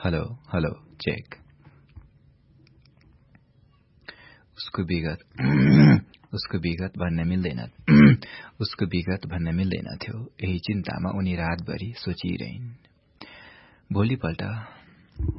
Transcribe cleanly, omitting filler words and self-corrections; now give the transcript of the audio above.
Hello hello check. उसको विगत भन्न मिल्दैन उसको विगत भन्न मिल्दैन थियो। यही चिन्तामा उनी रातभरि सोचिरहिन्। भोलिपल्ट